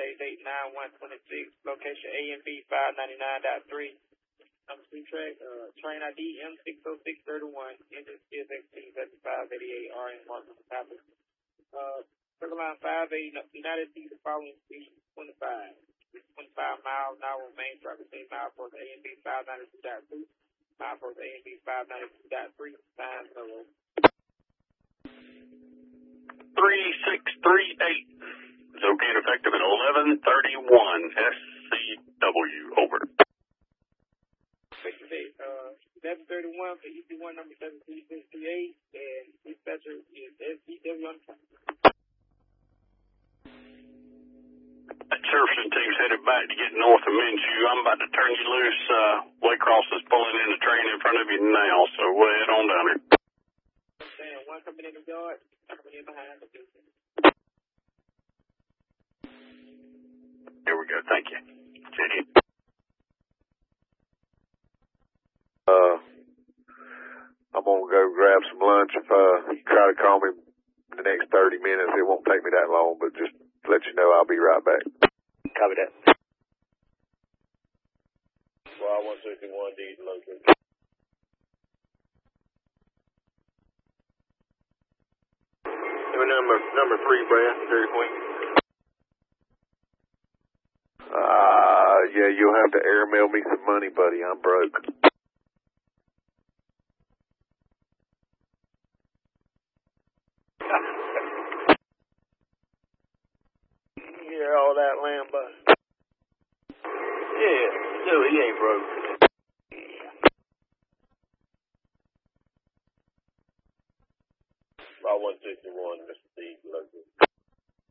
page 89126, location A and B 599.3. Number 2 track, train ID M60631, engine CSXT 7588R and mark on the topic. Circle line 58, United States, the following speed 25. 25 miles an hour, main traffic 8 miles for A and B 592.2, mile for A and B 592.3, sign 0. 3638. Located effective at 11:31 SCW. Over. Effective date 11:31 for EC1 number 7368, and dispatcher is SCW on time. Surfing team's headed back to get north of Minshew. I'm about to turn you loose. Waycross is pulling in the train in front of you now, so we'll head on down here. One coming in the yard, coming in behind the building. There we go. Thank you. I'm going to go grab some lunch. If you try to call me in the next 30 minutes, it won't take me that long, but just to let you know, I'll be right back. Copy that. Well, 161D located. Number 3, Brad, Dairy Queen. Yeah, you'll have to airmail me some money, buddy. I'm broke. You hear all that, Lambo? Yeah, no, he ain't broke.